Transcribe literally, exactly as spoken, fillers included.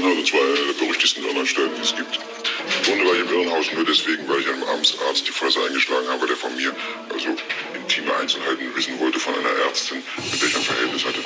Irrenhaus, und zwar eine der berüchtigsten Irrenanstalt, die es gibt. Im Grunde war ich im Irrenhaus nur deswegen, weil ich einem Amtsarzt die Fresse eingeschlagen habe, der von mir also intime Einzelheiten wissen wollte von einer Ärztin, mit der ich ein Verhältnis hatte.